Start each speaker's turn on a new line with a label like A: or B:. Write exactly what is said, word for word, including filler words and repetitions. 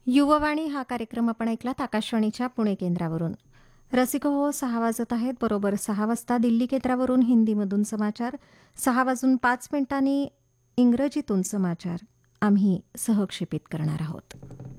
A: युववाणी हा कार्यक्रम आपण ऐकलात आकाशवाणीच्या पुणे केंद्रावरून. रसिक हो, सहा वाजत आहेत. बरोबर सहा वाजता दिल्ली केंद्रावरून हिंदीमधून समाचार, सहा वाजून पाच मिनिटांनी इंग्रजीतून समाचार आम्ही सहक्षेपित करणार आहोत.